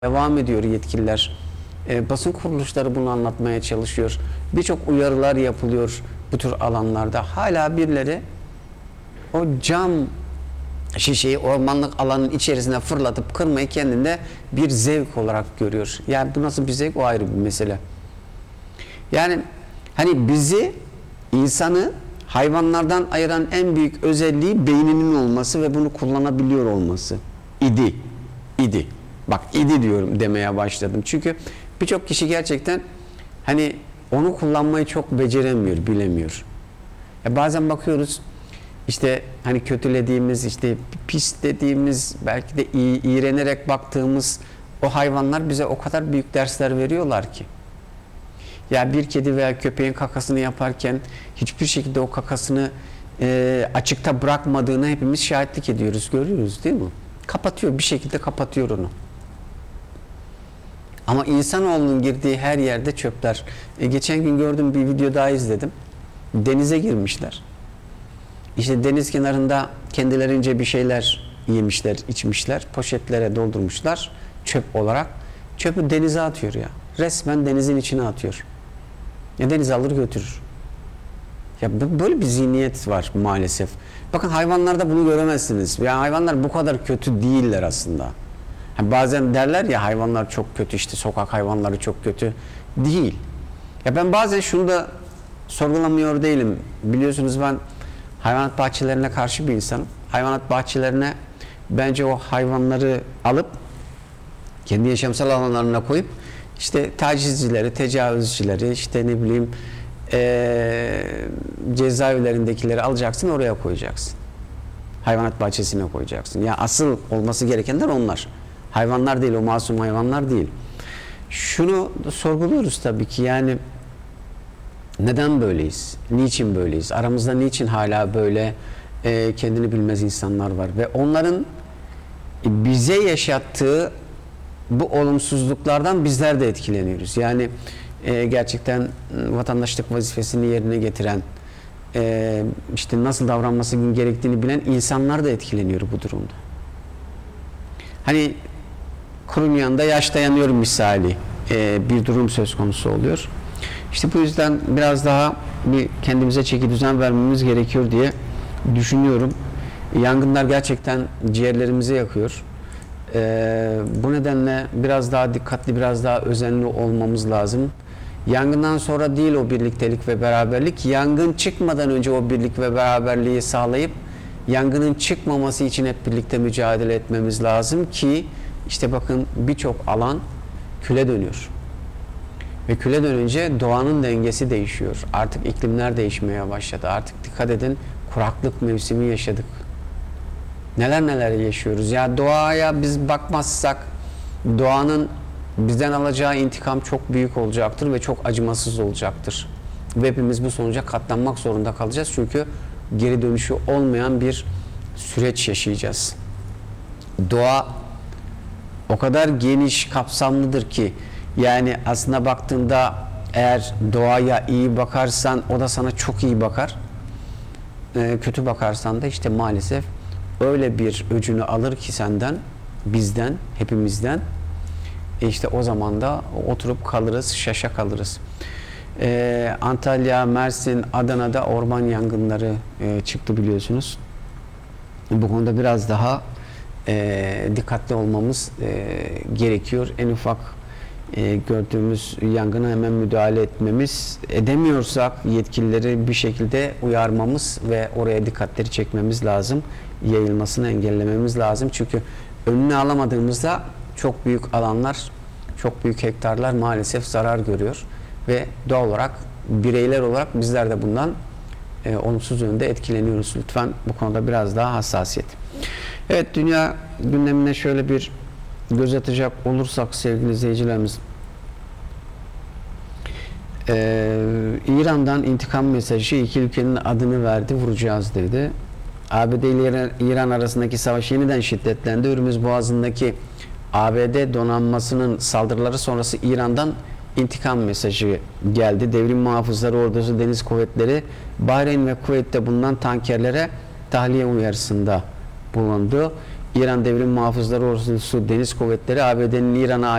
Devam ediyor yetkililer. Basın kuruluşları bunu anlatmaya çalışıyor. Birçok uyarılar yapılıyor bu tür alanlarda. Hala birileri o cam şişeyi ormanlık alanın içerisine fırlatıp kırmayı kendinde bir zevk olarak görüyor. Yani bu nasıl bir zevk, o ayrı bir mesele. Yani hani bizi, insanı hayvanlardan ayıran en büyük özelliği beyninin olması ve bunu kullanabiliyor olması. İdi. Bak, idi diyorum, demeye başladım. Çünkü birçok kişi gerçekten hani onu kullanmayı çok beceremiyor, bilemiyor. Bazen bakıyoruz işte hani kötülediğimiz, işte pis dediğimiz, belki de iğrenerek baktığımız o hayvanlar bize o kadar büyük dersler veriyorlar ki. Ya bir kedi veya köpeğin kakasını yaparken hiçbir şekilde o kakasını açıkta bırakmadığını hepimiz şahitlik ediyoruz, görüyoruz değil mi? Kapatıyor, bir şekilde kapatıyor onu. Ama insanoğlunun girdiği her yerde çöpler. Geçen gün gördüm, bir video daha izledim. Denize girmişler. İşte deniz kenarında kendilerince bir şeyler yemişler, içmişler. Poşetlere doldurmuşlar çöp olarak. Çöpü denize atıyor ya. Resmen denizin içine atıyor. Deniz alır götürür. Ya böyle bir zihniyet var maalesef. Bakın, hayvanlarda bunu göremezsiniz. Yani hayvanlar bu kadar kötü değiller aslında. Bazen derler ya, hayvanlar çok kötü, işte sokak hayvanları çok kötü. Değil. Ya ben bazen şunu da sorgulamıyor değilim. Biliyorsunuz, ben hayvanat bahçelerine karşı bir insanım. Hayvanat bahçelerine bence o hayvanları alıp kendi yaşamsal alanlarına koyup işte tacizcileri, tecavüzcüleri, işte ne bileyim cezaevlerindekileri alacaksın, oraya koyacaksın. Hayvanat bahçesine koyacaksın. Ya asıl olması gerekenler onlar. Hayvanlar değil, o masum hayvanlar değil. Şunu sorguluyoruz tabii ki, yani neden böyleyiz? Niçin böyleyiz? Aramızda niçin hala böyle kendini bilmez insanlar var? Ve onların bize yaşattığı bu olumsuzluklardan bizler de etkileniyoruz. Yani gerçekten vatandaşlık vazifesini yerine getiren, işte nasıl davranması gerektiğini bilen insanlar da etkileniyor bu durumda. Hani kurun yanında yaş dayanıyor misali bir durum söz konusu oluyor. İşte bu yüzden biraz daha bir kendimize çeki düzen vermemiz gerekiyor diye düşünüyorum. Yangınlar gerçekten ciğerlerimizi yakıyor. Bu nedenle biraz daha dikkatli, biraz daha özenli olmamız lazım. Yangından sonra değil o birliktelik ve beraberlik, yangın çıkmadan önce o birlik ve beraberliği sağlayıp yangının çıkmaması için hep birlikte mücadele etmemiz lazım ki işte bakın, birçok alan küle dönüyor. Ve küle dönünce doğanın dengesi değişiyor. Artık iklimler değişmeye başladı. Artık dikkat edin, kuraklık mevsimi yaşadık. Neler yaşıyoruz. Ya doğaya biz bakmazsak doğanın bizden alacağı intikam çok büyük olacaktır ve çok acımasız olacaktır. Ve hepimiz bu sonuca katlanmak zorunda kalacağız. Çünkü geri dönüşü olmayan bir süreç yaşayacağız. Doğa o kadar geniş, kapsamlıdır ki, yani aslında baktığında eğer doğaya iyi bakarsan o da sana çok iyi bakar. Kötü bakarsan da işte maalesef öyle bir öcünü alır ki senden, bizden, hepimizden. İşte o zaman da oturup kalırız, şaşa kalırız. Antalya, Mersin, Adana'da orman yangınları çıktı biliyorsunuz. Bu konuda biraz daha dikkatli olmamız gerekiyor. En ufak gördüğümüz yangına hemen müdahale edemiyorsak yetkilileri bir şekilde uyarmamız ve oraya dikkatleri çekmemiz lazım. Yayılmasını engellememiz lazım. Çünkü önünü alamadığımızda çok büyük alanlar, çok büyük hektarlar maalesef zarar görüyor ve doğal olarak, bireyler olarak bizler de bundan olumsuz yönde etkileniyoruz. Lütfen bu konuda biraz daha hassasiyet. Evet, dünya gündemine şöyle bir göz atacak olursak sevgili izleyicilerimiz, İran'dan intikam mesajı, iki ülkenin adını verdi, vuracağız dedi. ABD ile İran arasındaki savaş yeniden şiddetlendi. Hürmüz Boğazı'ndaki ABD donanmasının saldırıları sonrası İran'dan intikam mesajı geldi. Devrim Muhafızları Ordusu, Deniz Kuvvetleri, Bahreyn ve Kuveyt'te bulunan tankerlere tahliye uyarısında bulundu. İran Devrim Muhafızları Ordusu Deniz Kuvvetleri ABD'nin İran'a